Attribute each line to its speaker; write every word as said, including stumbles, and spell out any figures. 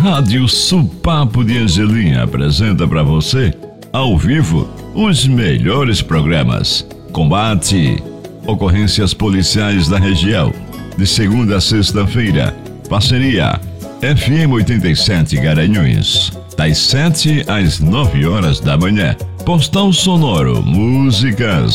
Speaker 1: Rádio Supapo de Angelim apresenta para você, ao vivo, os melhores programas. Combate, ocorrências policiais da região, de segunda a sexta-feira. Parceria F M oitenta e sete Garanhuns, das sete às nove horas da manhã. Postal sonoro, músicas,